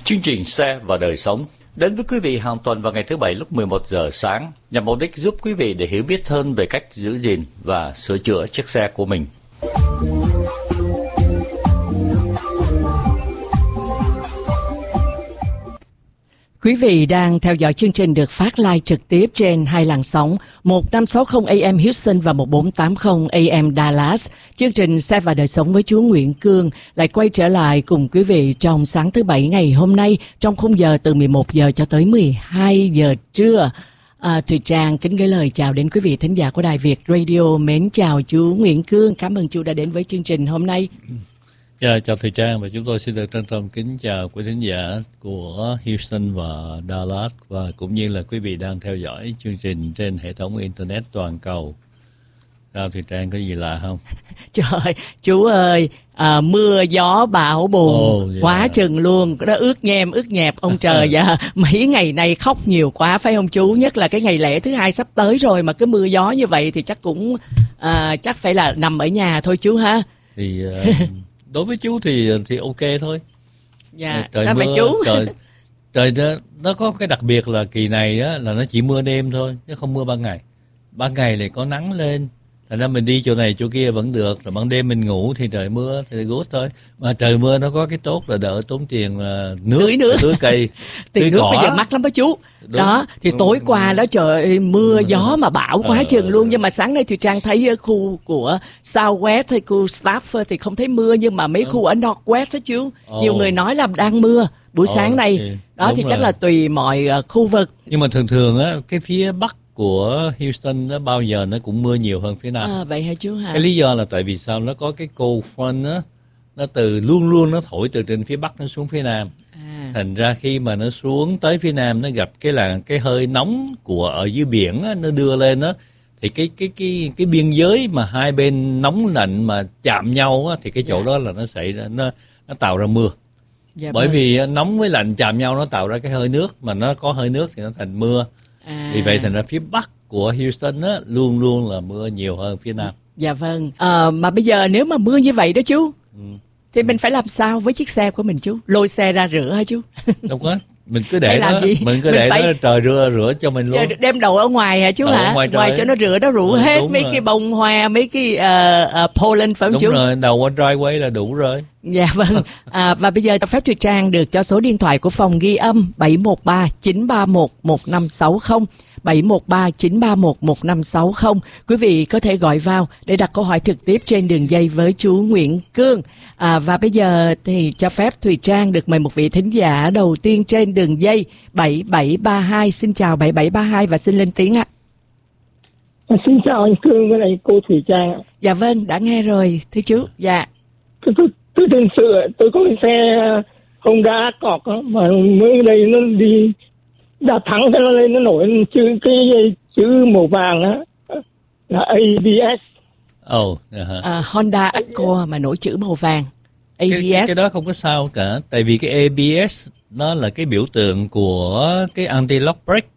Chương trình Xe và Đời Sống đến với quý vị hàng tuần vào ngày thứ Bảy lúc 11 giờ sáng nhằm mục đích giúp quý vị để hiểu biết hơn về cách giữ gìn và sửa chữa chiếc xe của mình. Quý vị đang theo dõi chương trình được phát live trực tiếp trên hai làn sóng 1560 AM Houston và 1480 AM Dallas. Chương trình Xe và Đời Sống với chú Nguyễn Cương lại quay trở lại cùng quý vị trong sáng thứ Bảy ngày hôm nay trong khung giờ từ 11 giờ cho tới 12 giờ trưa. Thùy Trang kính gửi lời chào đến quý vị thính giả của Đài Việt Radio. Mến chào chú Nguyễn Cương. Cảm ơn chú đã đến với chương trình hôm nay. Chào Thùy Trang, và chúng tôi xin được trân trọng kính chào quý thính giả của Houston và Dallas, và cũng như là quý vị đang theo dõi chương trình trên hệ thống Internet toàn cầu. Sao Thùy Trang, có gì lạ không? Trời, chú ơi, mưa gió bão bùng quá chừng luôn, nó ướt nhẹp ông trời. Mấy ngày nay khóc nhiều quá phải không chú? Nhất là cái ngày lễ thứ hai sắp tới rồi mà cái mưa gió như vậy thì chắc cũng chắc phải là nằm ở nhà thôi chú ha. Thì đối với chú thì ok thôi. Dạ, trời sao mưa, vậy chú? Trời nó có cái đặc biệt là kỳ này á, là nó chỉ mưa đêm thôi, chứ không mưa ban ngày. Ban ngày lại có nắng lên, thành ra mình đi chỗ này chỗ kia vẫn được. Rồi ban đêm mình ngủ thì trời mưa thì good thôi. Mà trời mưa nó có cái tốt là đỡ tốn tiền nước, tưới cây, tiền nước cỏ. bây giờ mắc lắm đó chú. Đúng. Đó thì tối qua đó trời ơi, mưa gió mà bão quá chừng luôn. Nhưng mà sáng nay Thùy Trang thấy ở khu của Southwest hay khu Stafford thì không thấy mưa, nhưng mà mấy khu ở Northwest đó chú, nhiều người nói là đang mưa buổi sáng nay. Đó đúng thì rồi. Chắc là tùy mọi khu vực. Nhưng mà thường á, cái phía bắc của Houston nó bao giờ nó cũng mưa nhiều hơn phía nam. Vậy hả chú hả? Cái lý do là tại vì sao? Nó có cái cold front á, nó luôn luôn nó thổi từ trên phía bắc nó xuống phía nam. Thành ra khi mà nó xuống tới phía nam, nó gặp cái hơi nóng của ở dưới biển á, nó đưa lên á, thì cái biên giới mà hai bên nóng lạnh mà chạm nhau á, thì cái chỗ đó là nó xảy ra nó tạo ra mưa. Bởi vì nóng với lạnh chạm nhau nó tạo ra cái hơi nước, mà nó có hơi nước thì nó thành mưa. Vì vậy thành ra phía bắc của Houston á, luôn luôn là mưa nhiều hơn phía nam. Dạ vâng. Mà bây giờ nếu mà mưa như vậy đó chú, thì mình phải làm sao với chiếc xe của mình chú? Lôi xe ra rửa hả chú? Đâu có, mình cứ để nó, mình cứ để nó trời rửa cho mình luôn. Đem đậu ở ngoài hả chú hả? Ngoài cho nó rửa, nó rửa hết mấy cái bông hoa, mấy cái pollen phải không chú? Đúng rồi, đầu qua driveway là đủ rồi. Dạ vâng. Và bây giờ phép Thùy Trang được cho số điện thoại của phòng ghi âm 713-931-1560, 713-931-1560. Quý vị có thể gọi vào để đặt câu hỏi trực tiếp trên đường dây với chú Nguyễn Cương. Và bây giờ thì cho phép Thùy Trang được mời một vị thính giả đầu tiên trên đường dây 7732. Xin chào 7732 và xin lên tiếng ạ. Xin chào anh Cương với lại cô Thùy Trang. Dạ vâng, đã nghe rồi thưa chú. Dạ. Tôi thật sự tôi có cái xe Honda Accord mà mới đây nó đi đạp thẳng cái nó lên, nó nổi chữ màu vàng á là ABS. Honda Accord mà nổi chữ màu vàng ABS. Cái đó không có sao cả, tại vì cái ABS nó là cái biểu tượng của cái anti-lock brake.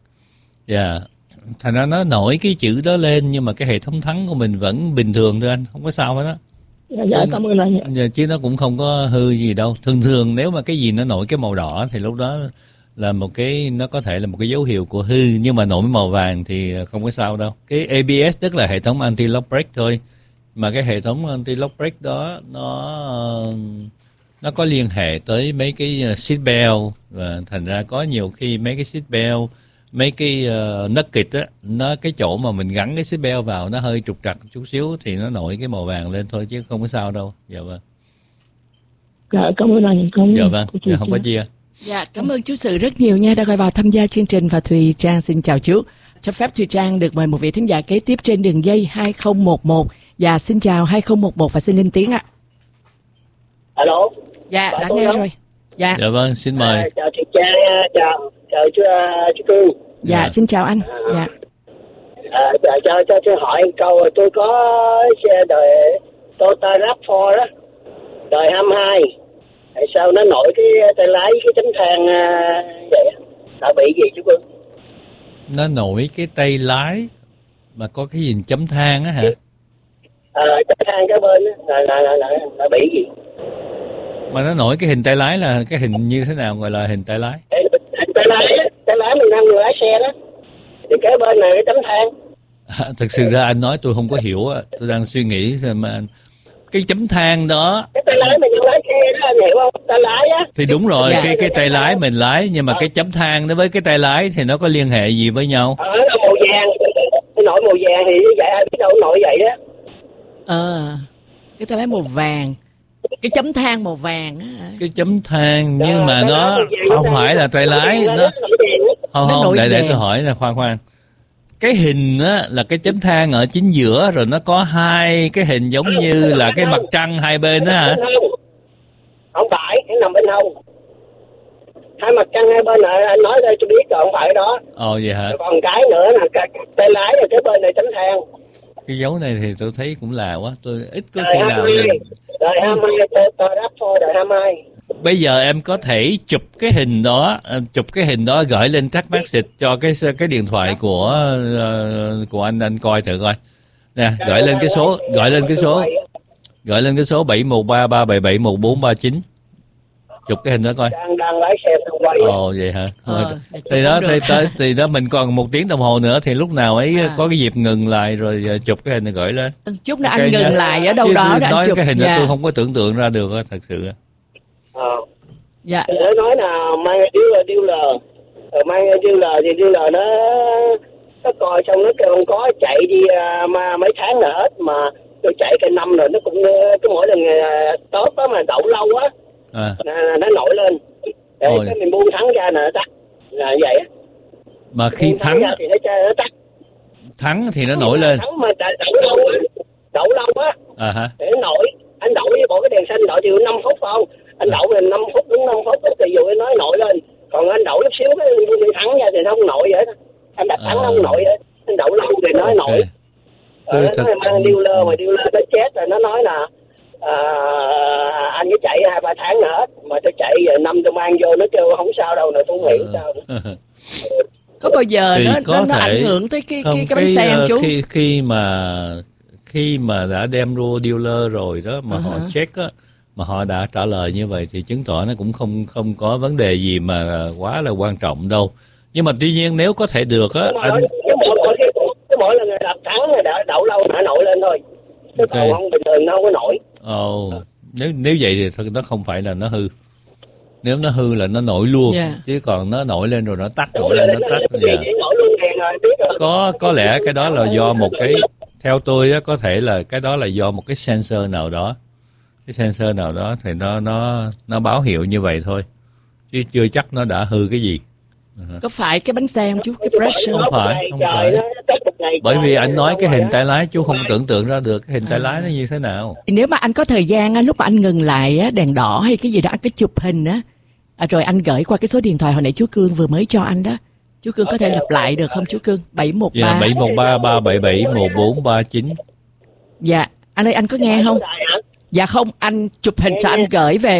Thành ra nó nổi cái chữ đó lên, nhưng mà cái hệ thống thắng của mình vẫn bình thường thôi anh, không có sao hết đó. Dạ, cảm ơn anh. Chứ nó cũng không có hư gì đâu. Thường nếu mà cái gì nó nổi cái màu đỏ thì lúc đó là nó có thể là một cái dấu hiệu của hư, nhưng mà nổi màu vàng thì không có sao đâu. Cái ABS tức là hệ thống anti-lock brake thôi, mà cái hệ thống anti-lock brake đó nó có liên hệ tới mấy cái seat belt, và thành ra có nhiều khi mấy cái seat belt, mấy cái nấc kịch á, nó cái chỗ mà mình gắn cái seat belt vào nó hơi trục trặc chút xíu thì nó nổi cái màu vàng lên thôi, chứ không có sao đâu. Dạ vâng. Dạ, cảm ơn anh. Dạ vâng, không có gì ạ. Dạ, cảm ơn chú Sự rất nhiều nha đã gọi vào tham gia chương trình. Và Thùy Trang xin chào chú. Cho phép Thùy Trang được mời một vị thính giả kế tiếp trên đường dây 2011. Dạ, xin chào 2011 và xin lên tiếng ạ. Alo. Dạ, đã nghe rồi. Dạ vâng, xin mời. Chào chị Trang, chào chú Cương. Dạ, xin chào anh. Dạ. Cho hỏi câu, tôi có xe đời Toyota RAV4 đó, đời 22. Tại sao nó nổi cái tay lái, cái chấm than vậy? Đã bị gì chú Cương? Nó nổi cái tay lái mà có cái gì chấm than á hả? Chấm than cái bên á, là bị gì? Mà nó nổi cái hình tay lái là cái hình như thế nào gọi là hình tay lái? Hình tay lái mình đang lái xe đó. Thì kế bên này cái chấm than. Thực sự ra anh nói tôi không có hiểu á, tôi đang suy nghĩ xem mà cái chấm than đó. Cái tay lái mình đang lái xe đó, anh hiểu không? Tay lái á. Thì đúng rồi, cái tay lái mình lái, nhưng mà cái chấm than đó với cái tay lái thì nó có liên hệ gì với nhau? Nó màu vàng, cái nổi màu vàng thì vậy ai biết đâu nổi vậy đó. Cái tay lái màu vàng, cái chấm than màu vàng á. Cái chấm than nhưng mà nó không phải là tay lái, nó không. Để tôi hỏi là khoan. Cái hình á là cái chấm than ở chính giữa, rồi nó có hai cái hình giống như là cái mặt trăng hai bên đó hả? Không phải, nó nằm bên hông. Hai mặt trăng hai bên này anh nói đây tôi biết rồi, không phải đó. Vậy hả? Còn cái nữa là tay lái rồi cái bên này chấm than. Cái dấu này thì tôi thấy cũng lạ quá, tôi ít có khi nào Đời 22, tôi đáp thôi, đời 22. Bây giờ em có thể chụp cái hình đó gửi lên text message cho cái điện thoại của anh coi thử coi. Nè, gửi lên cái số 71337714339. Chụp cái hình đó coi. Đang lái xe quay. Vậy hả? Thì đó mình còn 1 tiếng đồng hồ nữa, thì lúc nào ấy có cái dịp ngừng lại rồi chụp cái hình này gửi lên. Chút nữa anh ngừng lại ở đâu đó nói chụp. Cái hình đó tôi không có tưởng tượng ra được thật sự. Dạ. Để nói là mang dealer thì dealer nó coi xong nó kêu không có chạy đi mà mấy tháng là hết, mà tôi chạy cả năm rồi nó cũng cứ mỗi lần tốt đó mà đậu lâu á nó nổi lên. Để cái mình buông thắng ra là nó tắt, là vậy á. Mà khi thắng thì nó tắt. Thắng thì nó nổi lên. Thắng mà đậu lâu á. Để nó nổi. Anh đậu với bộ cái đèn xanh đậu thì 5 phút không? Anh đậu mình 5 phút đúng 5 phút thì dù anh nói nổi lên. Còn anh đậu chút xíu cái thắng ra thì nó không nổi vậy đó. Anh đặt thắng nó không nổi vậy. Anh đậu lâu thì nói nổi. Nó mang dealer mà dealer nó chết rồi nó nói là anh cứ chạy 2-3 tháng nữa hết, mà tôi chạy giờ năm tôi mang vô nó kêu không sao đâu, tôi không hiểu sao. Có bao giờ nó ảnh hưởng tới cái bánh xe không chú? Khi mà đã đem vô dealer rồi đó mà họ check á, mà họ đã trả lời như vậy thì chứng tỏ nó cũng không có vấn đề gì mà quá là quan trọng đâu. Nhưng mà tuy nhiên nếu có thể được á, anh mỗi lần đập thắng đậu lâu nó nổi lên thôi. Chứ còn không bình thường nó không có nổi. Nếu vậy thì thật nó không phải là nó hư. Nếu nó hư là nó nổi luôn, chứ còn nó nổi lên rồi nó tắt, nổi lên nó tắt. Có lẽ cái đó là do một cái, theo tôi á, có thể là cái đó là do một cái sensor nào đó. Cái sensor nào đó thì nó báo hiệu như vậy thôi, chứ chưa chắc nó đã hư cái gì. Có phải cái bánh xe không chú? Cái pressure? Không phải. Bởi vì anh nói cái hình tay lái, chú không tưởng tượng ra được cái hình tay lái nó như thế nào. Nếu mà anh có thời gian á, lúc mà anh ngừng lại á, đèn đỏ hay cái gì đó, anh cứ chụp hình á, rồi anh gửi qua cái số điện thoại hồi nãy chú Cương vừa mới cho anh đó. Chú Cương có thể lặp lại được không chú Cương? 713-377-1439. Dạ, anh ơi anh có nghe không? Dạ không, anh chụp hình cho anh gửi về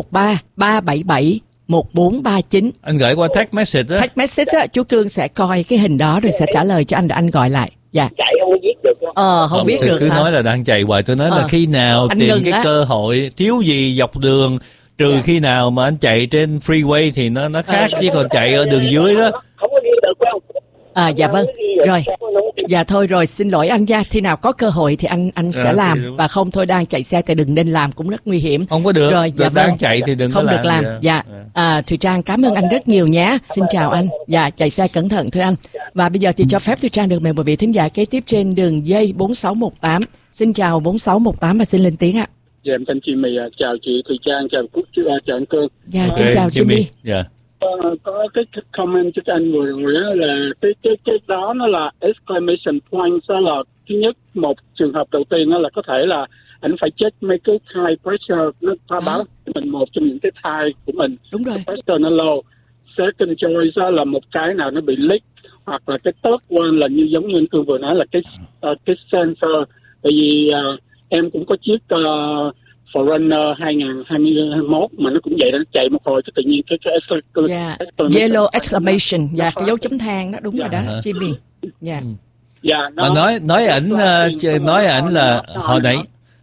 713-377-1439. Anh gửi qua text message á. Text message á, chú Cương sẽ coi cái hình đó rồi sẽ trả lời cho anh, rồi anh gọi lại. Dạ. Chạy không viết được không? Không viết được cứ hả? nói là đang chạy hoài, tôi nói là khi nào anh tìm cái cơ hội, thiếu gì dọc đường, trừ khi nào mà anh chạy trên freeway thì nó khác, chứ còn chạy ở đường dưới đó không có đi được không? Dạ vâng. Rồi. Dạ thôi rồi, xin lỗi anh nha. Khi nào có cơ hội thì anh sẽ làm, và không thôi đang chạy xe thì đừng nên làm, cũng rất nguy hiểm. Không có được. Rồi, dạ đang vâng. chạy thì đừng không có được làm. Dạ. Thùy Trang cảm ơn anh rất nhiều nhé. Xin chào anh. Dạ, chạy xe cẩn thận thưa anh. Và bây giờ thì cho phép Thùy Trang được mời một vị thính giả kế tiếp trên đường dây 4618. Xin chào 4618 và xin lên tiếng ạ. Dạ em tên Jimmy, chào chị Thùy Trang, chào Cúc, chào anh Cương. Dạ xin chào Jimmy. Dạ. Có cái comment cho anh vừa rồi đó là cái đó nó là exclamation point, đó là thứ nhất, một trường hợp đầu tiên đó là có thể là anh phải check mấy cái tire pressure, nó thông báo cho mình một trong những cái tire của mình. Đúng rồi. Pressure nó low. Second choice đó là một cái nào nó bị leak, hoặc là cái third one là như giống như anh Cương vừa nói là cái sensor. Tại vì em cũng có chiếc Forerunner 2021 mà nó cũng vậy đó, nó chạy một hồi cái tự nhiên cái yellow exclamation, cái dấu chấm than đó, đúng rồi đó Jimmy. Mà nói ảnh là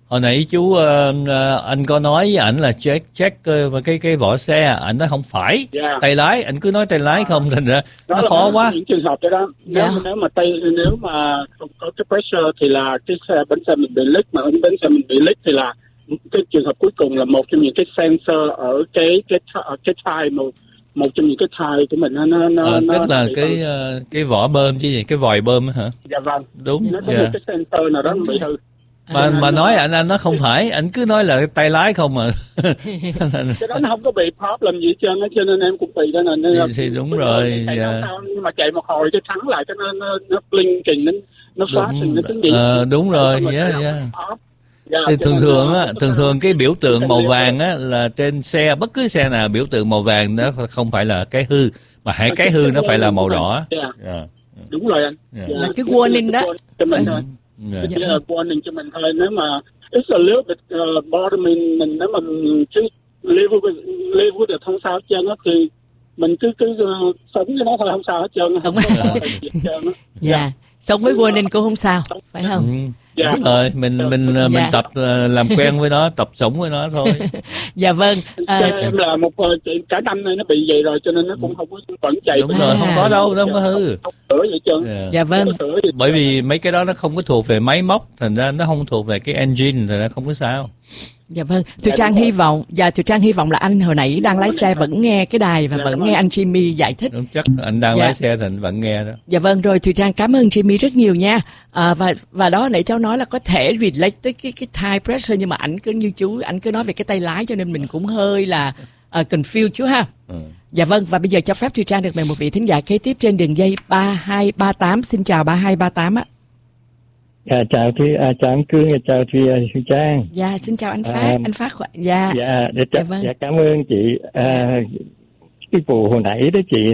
Hồi nãy chú anh có nói với ảnh là check cái vỏ xe, ảnh nói không phải tay lái, ảnh cứ nói tay lái không, thành ra nó khó quá. Những trường hợp đó nếu mà không có cái pressure thì là cái xe bánh xe mình bị leak, mà bánh xe mình bị leak thì là cái trường hợp cuối cùng là một trong những cái sensor ở cái tire, một trong những cái tire của mình nó tức là cái vỏ bơm chứ gì, cái vòi bơm hả? Dạ vâng. Đúng. Nó có một cái sensor nào đó nó bị hư. Mà nói anh nó không phải, anh cứ nói là tay lái không mà. Cái đó nó không có bị problem gì hết trơn á, cho nên em cũng bị đó nên thì đúng rồi. Nhưng mà chạy một hồi cái thắng lại cho nó blinking, nó phát nó tiếng gì. Đúng rồi. Thì thường cái biểu tượng màu vàng á là trên xe, bất cứ xe nào biểu tượng màu vàng đó không phải là cái hư, mà cái hư nó phải là màu đỏ. Đúng rồi anh. Là cái warning đó. Cho mình thôi. Chỉ là warning cho mình thôi. Nếu mà it's a little bit bother mình nếu mà chứ live with it không sao hết trơn á, thì mình cứ sống với nó thôi, không sao hết trơn. Dạ. Sống với warning cũng không sao, phải không? Đúng rồi, mình tập làm quen với nó, tập sống với nó thôi. Dạ vâng. Em là một cả năm nay nó bị vậy rồi, cho nên nó cũng không có vẫn chạy. Đúng rồi, không có đâu, nó không có hư. Không sửa vậy trơn. Dạ vâng. Bởi vì mấy cái đó nó không có thuộc về máy móc, thành ra nó không thuộc về cái engine, thành ra không có sao. Dạ vâng, Thùy Trang hy vọng là anh hồi nãy đang lái xe vẫn nghe cái đài và vẫn nghe anh Jimmy giải thích. Đúng, chắc anh đang lái xe thì anh vẫn nghe đó. Dạ vâng, rồi Thùy Trang cảm ơn Jimmy rất nhiều nha. Và đó nãy cháu nói là có thể relate tới cái tire pressure, nhưng mà ảnh cứ như chú, ảnh cứ nói về cái tay lái cho nên mình cũng hơi là confused chú ha. Dạ vâng, và bây giờ cho phép Thùy Trang được mời một vị thính giả kế tiếp trên đường dây 3238. Xin chào 3238 á. Chào anh Cương, chào Thùy Trang. Dạ, xin chào anh Phát, anh Phát khỏe. Dạ. Vâng. Dạ, cảm ơn chị. Cái vụ hồi nãy đó chị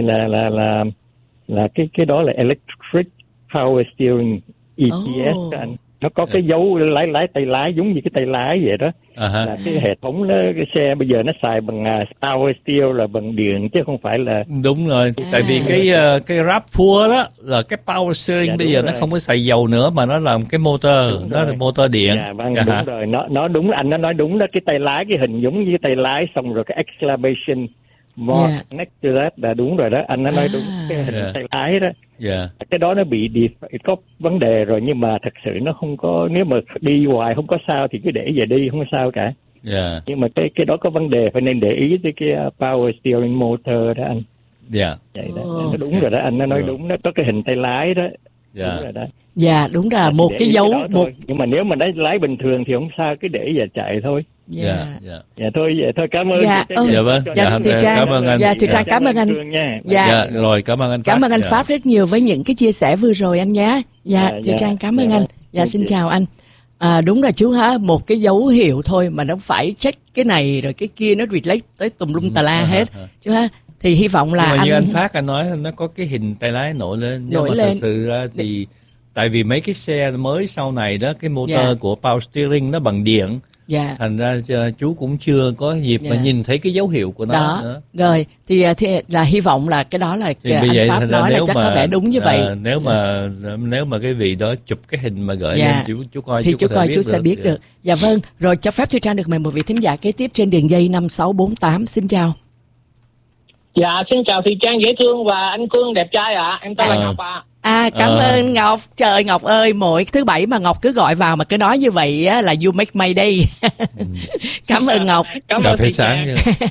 là cái đó là electric power steering, EPS anh. Nó có cái dấu lái tay lái giống như cái tay lái vậy đó. Là cái hệ thống đó, cái xe bây giờ nó xài bằng power steer là bằng điện chứ không phải là. Đúng rồi. Tại vì cái RAV4 đó là cái power steering bây giờ nó không có xài dầu nữa mà nó làm cái motor, nó là motor điện. Dạ vâng, đúng rồi. Nó đúng, anh nó nói đúng đó, cái tay lái cái hình giống như cái tay lái, xong rồi cái acceleration next to that là đúng rồi đó, anh nó nói đúng cái hình tay lái đó. Cái đó nó bị có vấn đề rồi, nhưng mà thật sự nó không có, nếu mà đi hoài không có sao thì cứ để về đi, không có sao cả. Nhưng mà cái đó có vấn đề, phải nên để ý tới cái power steering motor đó anh. Vậy đó, nó đúng rồi đó, anh nó nói đúng đó, có cái hình tay lái đó. Đúng rồi đó. Dạ, đúng là một cái dấu nhưng mà nếu mà nó lái bình thường thì không sao, cứ để về chạy thôi. Dạ thôi cảm ơn. Thùy Trang, cảm ơn anh. Thùy Trang cảm ơn anh. Rồi cảm ơn anh. Cảm ơn anh Pháp rất nhiều với những cái chia sẻ vừa rồi anh nhé. Thùy Trang cảm ơn anh. Xin chào anh. Đúng là chú ha, một cái dấu hiệu thôi mà nó phải check cái này rồi cái kia, nó relate tới tùm lum tà la hết chú ha. Thì hy vọng là nhưng mà như anh Phát anh nói nó có cái hình tay lái nổi lên, nhưng mà thật sự ra thì tại vì mấy cái xe mới sau này đó, cái motor của power steering nó bằng điện, thành ra chú cũng chưa có dịp mà nhìn thấy cái dấu hiệu của nó đó nữa. Rồi thì là hy vọng là cái đó là anh Pháp nói là chắc có vẻ đúng như vậy. Nếu mà cái vị đó chụp cái hình mà gửi lên chú coi, thì chú sẽ biết được. Dạ vâng, rồi cho phép Thùy Trang được mời một vị thính giả kế tiếp trên đường dây 5648. Xin chào. Dạ, xin chào Thùy Trang dễ thương và anh Cương đẹp trai ạ. Em tên là Ngọc ạ. Cảm ơn Ngọc. Trời Ngọc ơi, mỗi thứ bảy mà Ngọc cứ gọi vào mà cứ nói như vậy á, là you make my day. Cảm ơn Ngọc. Cảm ơn Thùy Trang.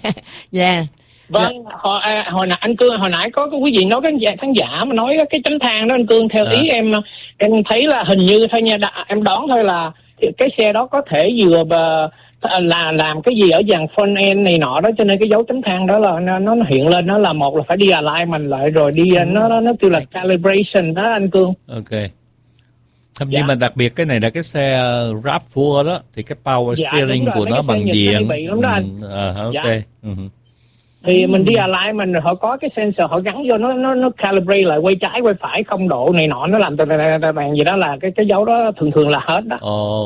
Vâng, hồi nãy anh Cương, hồi nãy có cái quý vị nói cái khán giả mà nói cái chánh thang đó anh Cương, theo ý em thấy là hình như thôi nha, em đoán thôi là cái xe đó có thể vừa là làm cái gì ở dàn front end này nọ đó, cho nên cái dấu chấm than đó là nó hiện lên, nó là một là phải đi alignment lại rồi đi nó kêu là calibration đó anh Cương. Thậm chí mà đặc biệt cái này là cái xe RAV4 đó thì cái power steering của nó bằng điện. Thì mình đi alignment rồi họ có cái sensor họ gắn vô, nó calibrate lại quay trái quay phải không độ này nọ, nó làm từ bàn gì đó, là cái dấu đó thường là hết đó.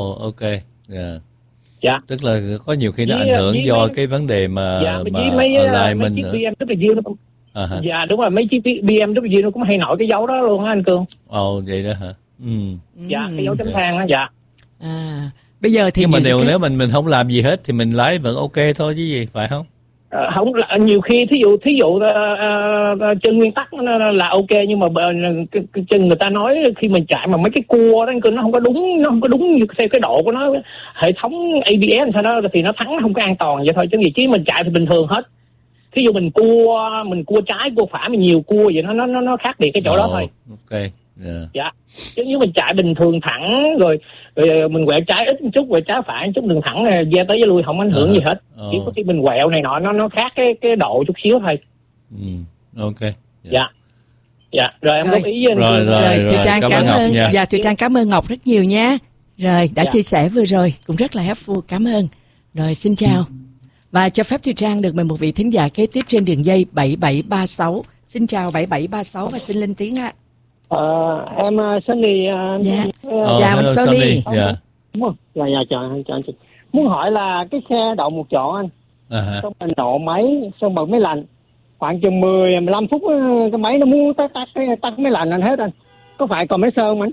Tức là có nhiều khi nó ảnh hưởng do cái vấn đề mà alignment nữa. Dạ đúng rồi, mấy chiếc BMW nó cũng hay nổi cái dấu đó luôn á anh Cương. Vậy đó hả? Dạ, cái dấu chấm than đó. Bây giờ thì nhưng mà nếu mình không làm gì hết thì mình lái vẫn ok thôi chứ gì, phải không? Không, nhiều khi thí dụ trên nguyên tắc là ok, nhưng mà chân người ta nói khi mình chạy mà mấy cái cua đó nó không có đúng như theo cái độ của nó, hệ thống ABS sao đó thì nó thắng không có an toàn vậy thôi, chứ gì chứ mình chạy thì bình thường hết. Thí dụ mình cua trái cua phải, mình nhiều cua vậy nó khác biệt cái chỗ đó thôi. Ok. Yeah. Dạ, chứ nếu mình chạy bình thường thẳng rồi mình quẹo trái ít một chút, quẹo trái phải một chút, đường thẳng ve tới ve lui không ảnh hưởng gì hết. Chỉ có khi mình quẹo này nọ nó khác cái độ chút xíu thôi. Ok. Dạ. Dạ, rồi em góp ý với anh. Rồi chị Trang cảm ơn. Dạ, chị Trang cảm ơn Ngọc rất nhiều nha. Rồi đã chia sẻ vừa rồi cũng rất là helpful, cảm ơn. Rồi xin chào. Và cho phép chị Trang được mời một vị thính giả kế tiếp trên đường dây 7736. Xin chào 7736 và xin lên tiếng ạ. Em Sunny. Chào anh Sunny. Chào anh. Muốn hỏi là cái xe đậu một chỗ anh, xong mình nổ máy, xong bật máy lạnh khoảng chừng 10-15 phút cái máy nó muốn tắt máy lạnh anh hết anh, có phải còn máy sơ không anh?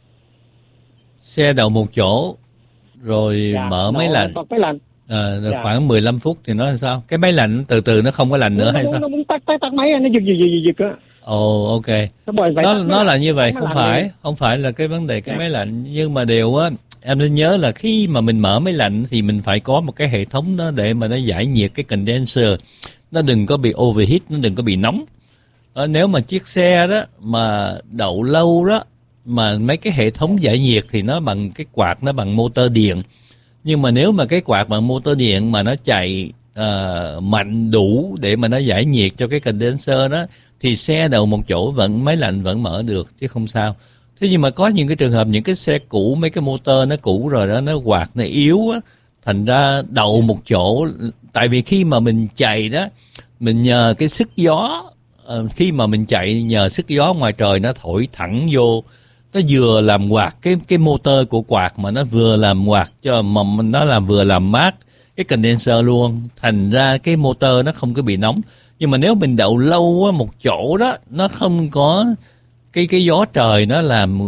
Xe đậu một chỗ rồi mở máy lạnh. Rồi khoảng 15 phút thì nó làm sao? Cái máy lạnh từ từ nó không có lạnh nữa hay sao? Nó muốn tắt máy, nó giật á. Ok. Nó là như vậy, không phải là cái vấn đề cái máy lạnh, nhưng mà điều á em nên nhớ là khi mà mình mở máy lạnh thì mình phải có một cái hệ thống đó để mà nó giải nhiệt cái condenser, nó đừng có bị overheat, nó đừng có bị nóng. Nếu mà chiếc xe đó mà đậu lâu đó mà mấy cái hệ thống giải nhiệt thì nó bằng cái quạt, nó bằng motor điện. Nhưng mà nếu mà cái quạt bằng motor điện mà nó chạy mạnh đủ để mà nó giải nhiệt cho cái condenser đó thì xe đậu một chỗ máy lạnh vẫn mở được chứ không sao. Thế nhưng mà có những cái trường hợp những cái xe cũ, mấy cái motor nó cũ rồi đó, nó quạt nó yếu á, thành ra đậu một chỗ. Tại vì khi mà mình chạy đó, mình nhờ cái sức gió, khi mà mình chạy nhờ sức gió ngoài trời nó thổi thẳng vô, nó vừa làm quạt cái motor của quạt mà nó vừa làm quạt cho mà nó vừa làm mát cái condenser luôn, thành ra cái motor nó không có bị nóng. Nhưng mà nếu mình đậu lâu á một chỗ đó, nó không có cái gió trời nó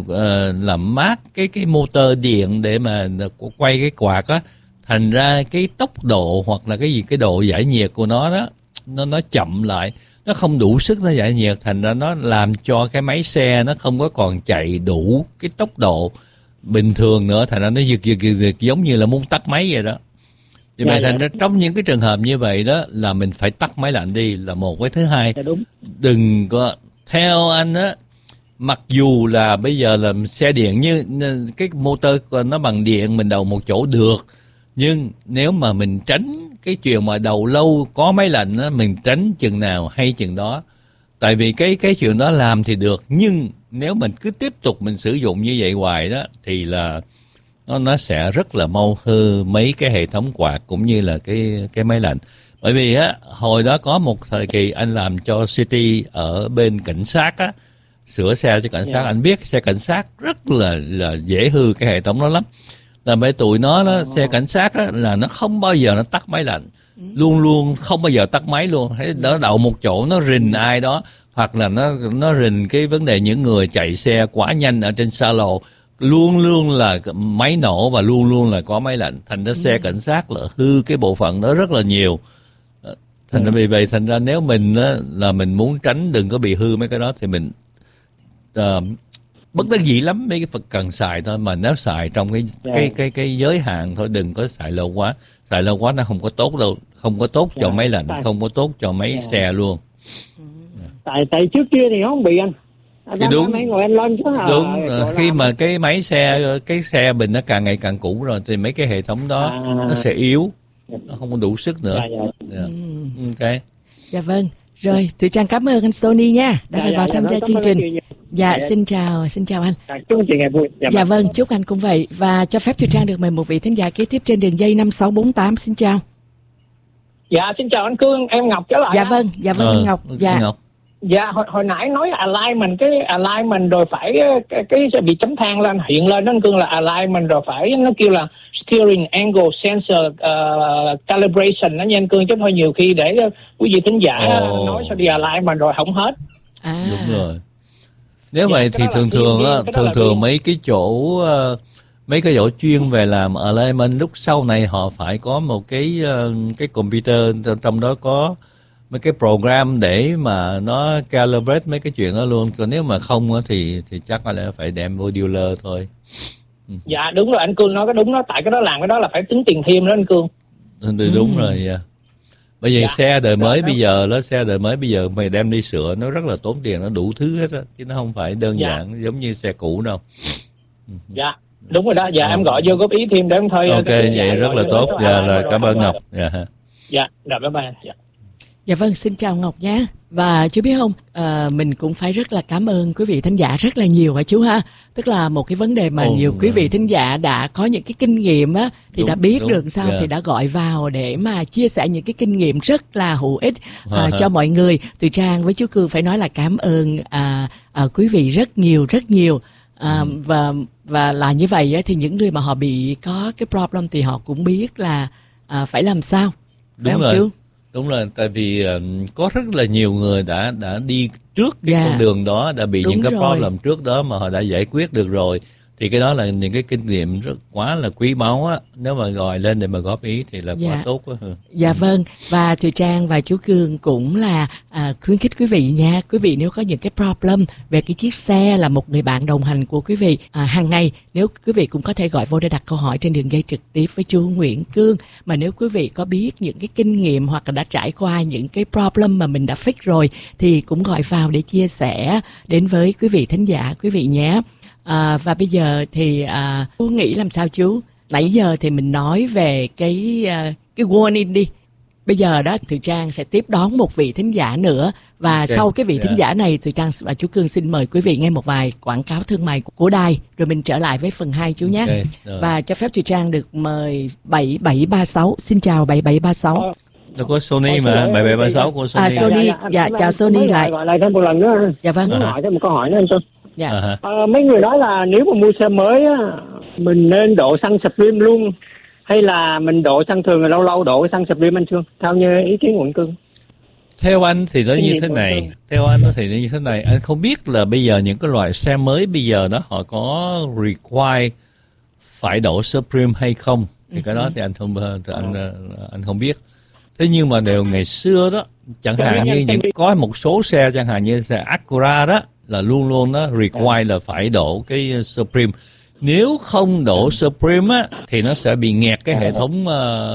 làm mát cái motor điện để mà quay cái quạt á, thành ra cái tốc độ hoặc là cái độ giải nhiệt của nó đó nó chậm lại, nó không đủ sức nó giải nhiệt, thành ra nó làm cho cái máy xe nó không có còn chạy đủ cái tốc độ bình thường nữa, thành ra nó giật giống như là muốn tắt máy vậy đó. Vì vậy thành ra trong những cái trường hợp như vậy đó là mình phải tắt máy lạnh đi là một. Cái thứ hai, đừng có theo anh á, mặc dù là bây giờ là xe điện như cái motor nó bằng điện mình đầu một chỗ được, nhưng nếu mà mình tránh cái chuyện mà đầu lâu có máy lạnh á, mình tránh chừng nào hay chừng đó. Tại vì cái chuyện đó làm thì được, nhưng nếu mình cứ tiếp tục mình sử dụng như vậy hoài đó thì là nó sẽ rất là mau hư mấy cái hệ thống quạt cũng như là cái máy lạnh. Bởi vì á hồi đó có một thời kỳ anh làm cho City ở bên cảnh sát á, sửa xe cho cảnh sát, anh biết xe cảnh sát rất là dễ hư cái hệ thống đó lắm. Là mấy tụi nó đó, xe cảnh sát á, là nó không bao giờ nó tắt máy lạnh, luôn luôn không bao giờ tắt máy luôn. Nó đậu một chỗ nó rình ai đó, hoặc là nó rình cái vấn đề những người chạy xe quá nhanh ở trên xa lộ, luôn luôn là máy nổ và luôn luôn là có máy lạnh. Thành ra xe cảnh sát là hư cái bộ phận đó rất là nhiều. Thành ra vì vậy thành ra nếu mình á, là mình muốn tránh đừng có bị hư mấy cái đó thì mình bất đắc dĩ lắm mấy cái Phật cần xài thôi, mà nếu xài trong cái giới hạn thôi, đừng có xài lâu quá. Xài lâu quá nó không có tốt đâu, không có tốt cho máy lạnh, không có tốt cho máy xe luôn. Tại trước kia thì không bị anh. Thì đúng, đúng. Khi mà cái máy xe, cái xe mình nó càng ngày càng cũ rồi thì mấy cái hệ thống đó nó sẽ yếu, nó không có đủ sức nữa. Ok. Dạ vâng. Rồi, Thủy Trang cảm ơn anh Sony nha, đã vào tham gia chương trình. Xin chào anh. Chúc chị ngày vui. Dạ vâng, chúc anh cũng vậy. Và cho phép Thủy Trang được mời một vị thính giả kế tiếp trên đường dây 5648. Xin chào. Dạ, xin chào anh Cương, em Ngọc trở lại. Dạ vâng anh Ngọc. Dạ, hồi nãy nói alignment rồi phải cái bị chấm than lên hiện lên đó anh Cương, là alignment rồi phải nó kêu là steering angle sensor calibration đó nha anh Cương, chứ thôi nhiều khi để quý vị thính giả nói sao đi alignment rồi không hết. Đúng rồi. Nếu vậy thì thường mấy cái chỗ mấy cái chỗ chuyên về làm alignment, lúc sau này họ phải có một cái computer trong đó có mấy cái program để mà nó calibrate mấy cái chuyện đó luôn. Còn nếu mà không thì chắc là phải đem vô dealer thôi. Dạ đúng rồi, anh Cương nói cái đúng đó, tại cái đó làm cái đó là phải tính tiền thêm đó anh Cương. Đúng rồi. Yeah. Bởi vì xe đời mới bây giờ đó, xe đời mới bây giờ mày đem đi sửa nó rất là tốn tiền, nó đủ thứ hết á, chứ nó không phải đơn giản giống như xe cũ đâu. Dạ đúng rồi đó. Dạ em gọi vô góp ý thêm để em thôi. Ok, vậy rất là tốt. Dạ là cảm ơn Ngọc. Dạ bye bye. Dạ vâng, xin chào Ngọc nhé. Và chú biết không, mình cũng phải rất là cảm ơn quý vị thính giả rất là nhiều hả chú ha. Tức là một cái vấn đề mà nhiều quý vị thính giả đã có những cái kinh nghiệm á, thì đã biết được sao thì đã gọi vào để mà chia sẻ những cái kinh nghiệm rất là hữu ích cho mọi người. Tụi Trang với chú Cương phải nói là cảm ơn quý vị rất nhiều. Và là như vậy á, thì những người mà họ bị có cái problem thì họ cũng biết là phải làm sao. Đúng rồi. Chú? Đúng rồi, tại vì có rất là nhiều người đã đi trước cái con đường đó, đã bị những cái problem trước đó mà họ đã giải quyết được rồi. Thì cái đó là những cái kinh nghiệm rất quá là quý báu á. Nếu mà gọi lên để mà góp ý thì là quá tốt quá. Dạ vâng, và Thùy Trang và chú Cương cũng là khuyến khích quý vị nha. Quý vị nếu có những cái problem về cái chiếc xe là một người bạn đồng hành của quý vị hàng ngày, nếu quý vị cũng có thể gọi vô để đặt câu hỏi trên đường dây trực tiếp với chú Nguyễn Cương. Mà nếu quý vị có biết những cái kinh nghiệm hoặc là đã trải qua những cái problem mà mình đã fix rồi thì cũng gọi vào để chia sẻ đến với quý vị thính giả quý vị nhé. Và bây giờ thì chú nghĩ làm sao chú? Nãy giờ thì mình nói về cái warning đi. Bây giờ đó Thùy Trang sẽ tiếp đón một vị thính giả nữa. Và sau cái vị thính giả này, Thùy Trang và chú Cương xin mời quý vị nghe một vài quảng cáo thương mại của đài. Rồi mình trở lại với phần 2 chú nhé. Và cho phép Thùy Trang được mời 7736. Xin chào 7736. Nó có Sony mà, 7736 của Sony. Sony, chào Sony lại. Gọi lại thêm một lần nữa. Dạ vâng. Hỏi thêm một câu hỏi nữa anh Sơn. Dạ. Mấy người nói là nếu mà mua xe mới á, mình nên đổ xăng Supreme luôn hay là mình đổ xăng thường rồi lâu lâu đổ xăng Supreme anh Trương? Theo như ý kiến của anh Cương. Theo anh thì nó như thế này. Anh không biết là bây giờ những cái loại xe mới bây giờ đó họ có require phải đổ Supreme hay không. Thì cái đó thì anh không biết. Thế nhưng mà đều ngày xưa đó, chẳng hạn như có một số xe, chẳng hạn như xe Acura đó, là luôn luôn nó require là phải đổ cái Supreme. Nếu không đổ Supreme á thì nó sẽ bị nghẹt cái hệ thống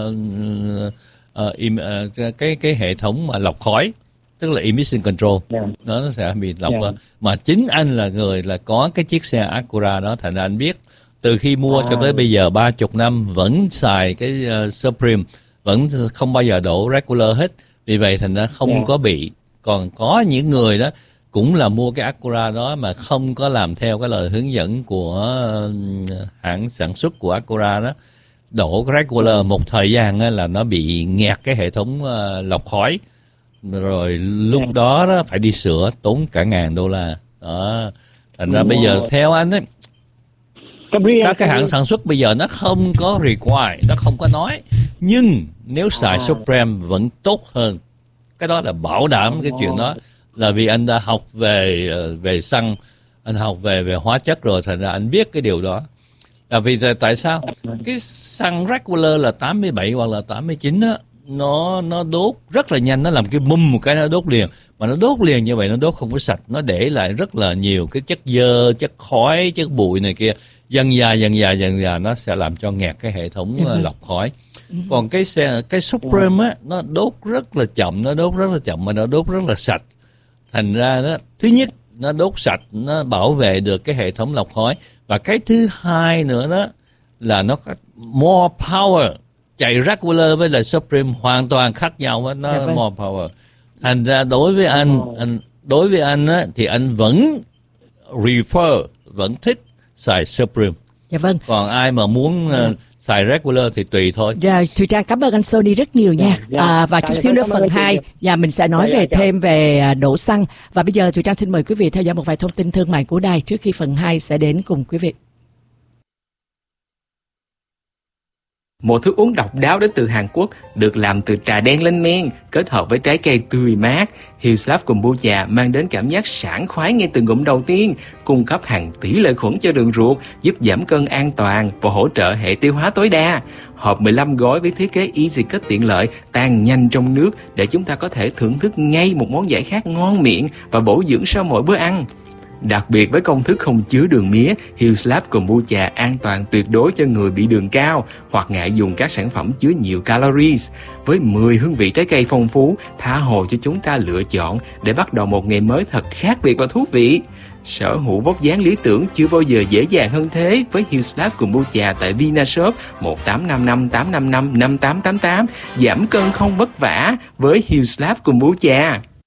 cái hệ thống mà lọc khói, tức là emission control. Nó sẽ bị lọc. Mà chính anh là người là có cái chiếc xe Acura đó, thành ra anh biết từ khi mua cho tới bây giờ 30 năm vẫn xài cái Supreme, vẫn không bao giờ đổ regular hết. Vì vậy thành ra không có bị. Còn có những người đó cũng là mua cái Acura đó mà không có làm theo cái lời hướng dẫn của hãng sản xuất của Acura đó, đổ regular một thời gian là nó bị nghẹt cái hệ thống lọc khói, rồi lúc đó phải đi sửa tốn cả $1,000 đó. Thành ra bây giờ theo anh ấy, các cái hãng sản xuất bây giờ nó không có require, nó không có nói, nhưng nếu xài Supreme vẫn tốt hơn. Cái đó là bảo đảm cái chuyện đó, là vì anh đã học về xăng, anh học về hóa chất rồi, thành ra anh biết cái điều đó. Là vì tại sao cái xăng regular là 87 hoặc là 89 á, nó đốt rất là nhanh, nó làm cái bum một cái nó đốt liền, mà nó đốt liền như vậy nó đốt không có sạch, nó để lại rất là nhiều cái chất dơ, chất khói, chất bụi này kia, dần dà nó sẽ làm cho nghẹt cái hệ thống lọc khói. Còn cái Supreme á, nó đốt rất là chậm, mà nó đốt rất là sạch. Thành ra đó, thứ nhất nó đốt sạch, nó bảo vệ được cái hệ thống lọc khói, và cái thứ hai nữa đó là nó có more power. Chạy regular với lại Supreme hoàn toàn khác nhau, nó more power. Thành ra đối với anh á, thì anh vẫn vẫn thích xài Supreme. Dạ vâng. Còn ai mà muốn xài regular thì tùy thôi. Dạ, Thùy Trang cảm ơn anh Sony rất nhiều nha. Và chút xíu nữa phần 2 và mình sẽ nói thêm về đổ xăng. Và bây giờ Thùy Trang xin mời quý vị theo dõi một vài thông tin thương mại của đài trước khi phần 2 sẽ đến cùng quý vị. Một thức uống độc đáo đến từ Hàn Quốc được làm từ trà đen lên men kết hợp với trái cây tươi mát. Hillslav Kombucha mang đến cảm giác sảng khoái ngay từ ngụm đầu tiên, cung cấp hàng tỷ lợi khuẩn cho đường ruột, giúp giảm cân an toàn và hỗ trợ hệ tiêu hóa tối đa. Hộp 15 gói với thiết kế easy cut tiện lợi, tan nhanh trong nước để chúng ta có thể thưởng thức ngay một món giải khát ngon miệng và bổ dưỡng sau mỗi bữa ăn. Đặc biệt với công thức không chứa đường mía, Hillslav Kombucha an toàn tuyệt đối cho người bị đường cao hoặc ngại dùng các sản phẩm chứa nhiều calories. Với 10 hương vị trái cây phong phú, tha hồ cho chúng ta lựa chọn để bắt đầu một ngày mới thật khác biệt và thú vị. Sở hữu vóc dáng lý tưởng chưa bao giờ dễ dàng hơn thế với Hillslav Kombucha tại Vinashop 1855 855 5888. Giảm cân không vất vả với Hillslav Kombucha.